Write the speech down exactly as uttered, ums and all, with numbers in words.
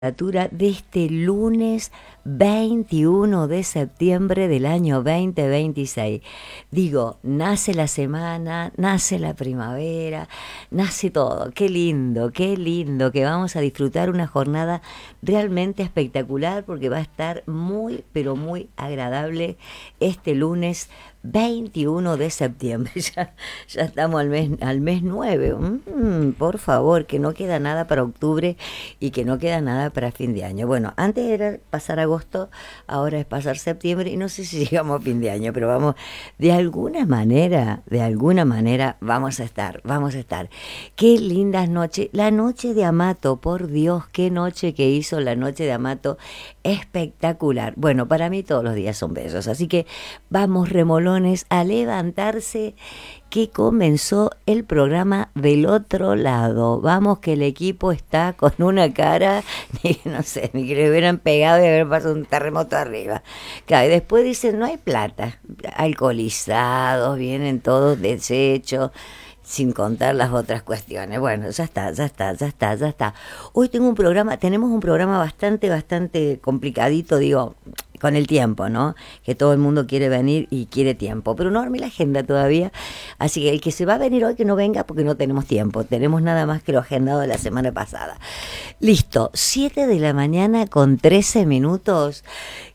Temperatura de este lunes veintiuno de septiembre del año dos mil veintiséis. Digo, nace la semana, nace la primavera, nace todo. Qué lindo, qué lindo, que vamos a disfrutar una jornada realmente espectacular porque va a estar muy, pero muy agradable este lunes veintiuno de septiembre. Ya, ya estamos al mes, al mes nueve. Mm, por favor, que no queda nada para octubre y que no queda nada para fin de año. Bueno, antes era pasar agosto, ahora es pasar septiembre y no sé si llegamos a fin de año, pero vamos, de alguna manera, de alguna manera vamos a estar, vamos a estar. Qué lindas noches, la noche de Amato, por Dios, qué noche que hizo la noche de Amato, espectacular. Bueno, para mí todos los días son bellos, así que vamos remolones a levantarse que comenzó el programa del otro lado. Vamos que el equipo está con una cara, ni, no sé, ni que le hubieran pegado y haber pasado un terremoto arriba. Claro, y después dicen, no hay plata. Alcoholizados, vienen todos deshechos, sin contar las otras cuestiones. Bueno, ya está, ya está, ya está, ya está. Hoy tengo un programa, tenemos un programa bastante, bastante complicadito, digo, con el tiempo, ¿no? Que todo el mundo quiere venir y quiere tiempo, pero no armé la agenda todavía, así que el que se va a venir hoy que no venga porque no tenemos tiempo, tenemos nada más que lo agendado de la semana pasada. Listo, siete de la mañana con trece minutos.